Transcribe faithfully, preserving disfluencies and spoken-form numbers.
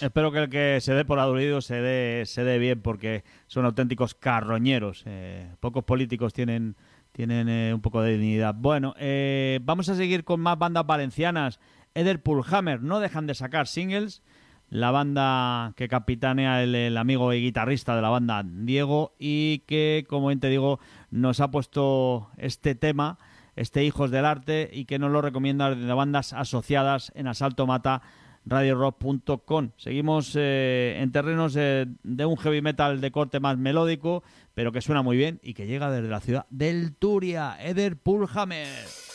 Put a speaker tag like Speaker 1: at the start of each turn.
Speaker 1: Espero que el que se dé por aludido se dé, se dé bien, porque son auténticos carroñeros. Eh, pocos políticos tienen, tienen eh, un poco de dignidad. Bueno, eh, vamos a seguir con más bandas valencianas. Eder Pulhammer no dejan de sacar singles. La banda que capitanea el, el amigo y guitarrista de la banda, Diego, y que, como bien te digo, nos ha puesto este tema, este Hijos del Arte, y que nos lo recomienda de bandas asociadas en Asalto Mata, radio rock punto com. Seguimos eh, en terrenos eh, de un heavy metal de corte más melódico, pero que suena muy bien y que llega desde la ciudad del Turia. Eder Pulhammer.